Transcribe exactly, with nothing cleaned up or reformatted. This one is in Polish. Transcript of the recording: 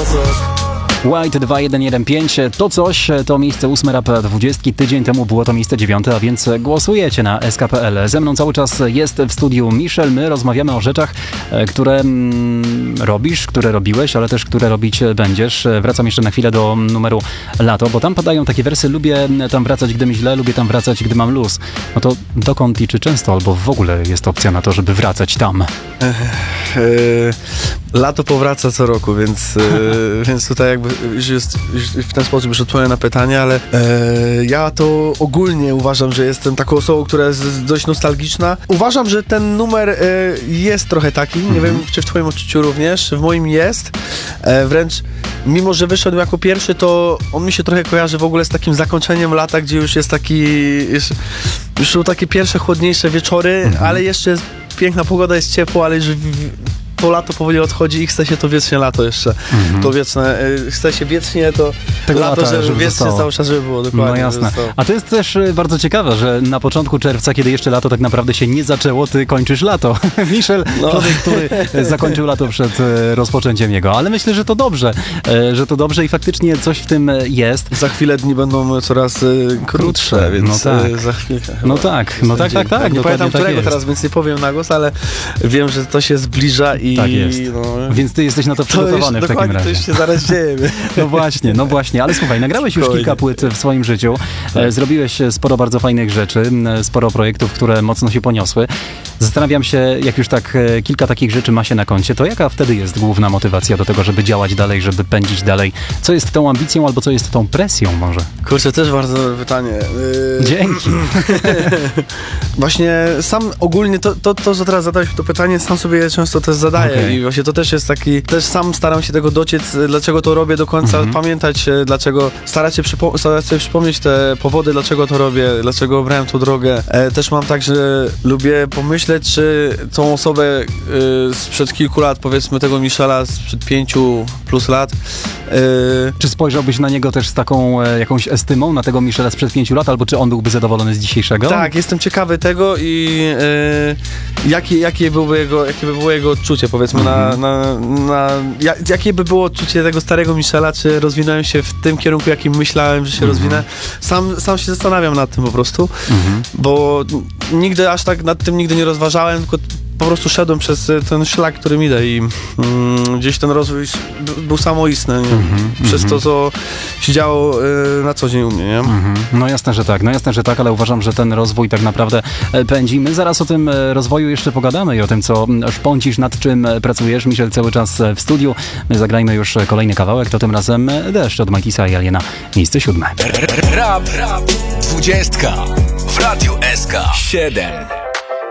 coś. White dwa jeden jeden pięć, to coś, to miejsce ósme rap dwudziestki, tydzień temu było to miejsce dziewiąte, a więc głosujecie na S K kropka P L. Ze mną cały czas jest w studiu Michel, my rozmawiamy o rzeczach, które mm, robisz, które robiłeś, ale też które robić będziesz. Wracam jeszcze na chwilę do numeru Lato, bo tam padają takie wersy, lubię tam wracać, gdy mi źle, lubię tam wracać, gdy mam luz. No to dokąd i czy często, albo w ogóle jest opcja na to, żeby wracać tam? Yy, lato powraca co roku, więc, yy, więc tutaj jakby już, jest, już w ten sposób już odpowiem na pytanie, ale yy, ja to ogólnie uważam, że jestem taką osobą, która jest dość nostalgiczna. Uważam, że ten numer yy, jest trochę taki, nie mm-hmm. wiem czy w twoim odczuciu również, w moim jest. Yy, wręcz mimo, że wyszedł jako pierwszy, to on mi się trochę kojarzy w ogóle z takim zakończeniem lata, gdzie już jest taki, już, już są takie pierwsze chłodniejsze wieczory, mm-hmm. ale jeszcze jest piękna pogoda, jest ciepło, ale już to lato powoli odchodzi i chce się to wiecznie lato jeszcze. Mm-hmm. To wieczne, chce się wiecznie to Tego lato, lata, żeby, żeby wiecznie zostało. cały czas, żeby było dokładnie. No jasne. A to jest też bardzo ciekawe, że na początku czerwca, kiedy jeszcze lato tak naprawdę się nie zaczęło, ty kończysz lato. Michel, no. człowiek, który zakończył lato przed rozpoczęciem jego. Ale myślę, że to dobrze, że to dobrze i faktycznie coś w tym jest. Za chwilę dni będą coraz krótsze, krótsze więc no tak. za chwilę. No tak, no tak, tak, tak. Ja nie pamiętam tak którego jest. teraz, więc nie powiem na głos, ale wiem, że to się zbliża i... Tak jest. No, więc ty jesteś na to przygotowany to już, w takim razie. To już się zaraz dzieje. No właśnie, no właśnie, ale słuchaj, nagrałeś już kilka płyt w swoim życiu, tak. Zrobiłeś sporo bardzo fajnych rzeczy, sporo projektów, które mocno się poniosły. Zastanawiam się, jak już tak kilka takich rzeczy ma się na koncie, to jaka wtedy jest główna motywacja do tego, żeby działać dalej, żeby pędzić dalej? Co jest tą ambicją albo co jest tą presją może? Kurczę, też bardzo dobre pytanie. Yy... Dzięki. Właśnie sam ogólnie to, to, to, że teraz zadałeś to pytanie, sam sobie je często też zadaję okay. i właśnie to też jest taki, też sam staram się tego dociec, dlaczego to robię do końca, mm-hmm. pamiętać dlaczego, starać się, przypo- starać się przypomnieć te powody, dlaczego to robię, dlaczego obrałem tą drogę. E, też mam tak, że lubię pomyśleć, czy tą osobę y, sprzed kilku lat, powiedzmy tego Michela sprzed pięciu plus lat. Y, czy spojrzałbyś na niego też z taką e, jakąś estymą, na tego Michela sprzed pięciu lat, albo czy on byłby zadowolony z dzisiejszego? Tak, jestem ciekawy tego i y, jakie, jakie, byłby jego, jakie by było jego odczucie, powiedzmy, mm-hmm. na, na, na jak, jakie by było odczucie tego starego Michela, czy rozwinąłem się w tym kierunku, jakim myślałem, że się mm-hmm. rozwinę. Sam, sam się zastanawiam nad tym po prostu, mm-hmm. bo nigdy aż tak nad tym nigdy nie rozważałem, tylko po prostu szedłem przez ten szlak, który mi idę i mm, gdzieś ten rozwój był samoistny, mm-hmm, przez mm-hmm. to, co się działo y, na co dzień u mnie, nie? Mm-hmm. No jasne, że tak, no jasne, że tak, ale uważam, że ten rozwój tak naprawdę pędzi. My zaraz o tym rozwoju jeszcze pogadamy i o tym, co szpącisz, nad czym pracujesz. Michel cały czas w studiu. My zagrajmy już kolejny kawałek, to tym razem Deszcz od Mightysa i Aliena, miejsce siódme. Rap, rap, dwudziestka w Radiu S K siedem.